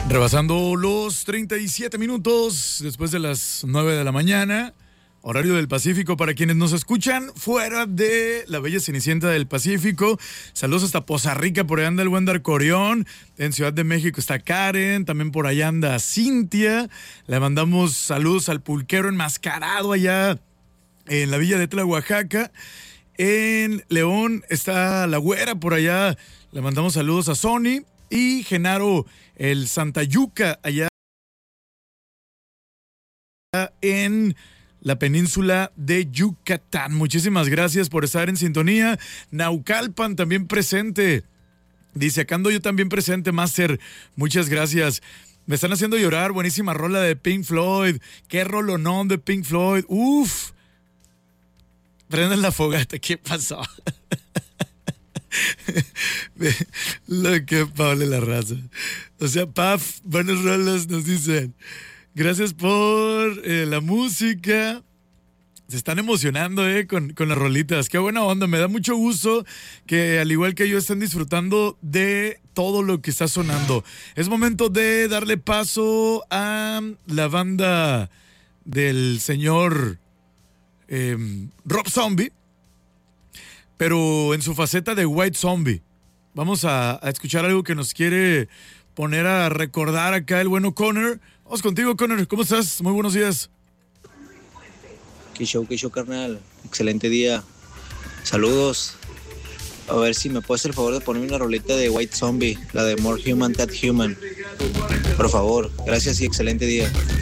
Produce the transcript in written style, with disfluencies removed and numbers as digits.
Rebasando los 37 minutos después de las 9 de la mañana, horario del Pacífico para quienes nos escuchan fuera de la bella Cenicienta del Pacífico. Saludos hasta Poza Rica, por allá anda el buen Darcorión. En Ciudad de México está Karen, también por allá anda Cintia. Le mandamos saludos al pulquero enmascarado allá en la villa de Tla, Oaxaca. En León está la güera por allá. Le mandamos saludos a Sony. Y Genaro, el Santayuca, allá en la península de Yucatán. Muchísimas gracias por estar en sintonía. Naucalpan también presente. Dice, acá ando yo también presente, Master. Muchas gracias. Me están haciendo llorar. Buenísima rola de Pink Floyd. Qué rolonón de Pink Floyd. Uf. Prendan la fogata. ¿Qué pasó? Lo que Pablo la raza. O sea, Paf, buenas rolas nos dicen. Gracias por la música. Se están emocionando con las rolitas. Qué buena onda. Me da mucho gusto que al igual que yo estén disfrutando de todo lo que está sonando. Es momento de darle paso a la banda del señor Rob Zombie, pero en su faceta de White Zombie. Vamos a escuchar algo que nos quiere poner a recordar acá el bueno Connor. Vamos contigo, Connor. ¿Cómo estás? Muy buenos días. Qué show, carnal. Excelente día. Saludos. A ver si me puedes hacer el favor de ponerme una roleta de White Zombie, la de More Human That Human. Por favor. Gracias y excelente día.